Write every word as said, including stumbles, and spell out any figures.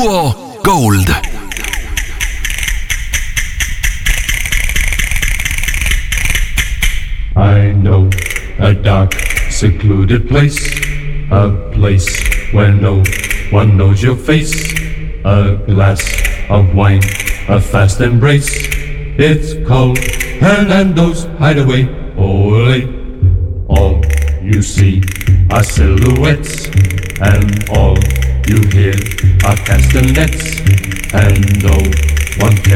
Duo Gold. I know a dark, secluded place, a place where no one knows your face. A glass of wine, a fast embrace. It's called Hernando's Hideaway. Ole, all you see are silhouettes, and all you hear are castanets, and no one cares.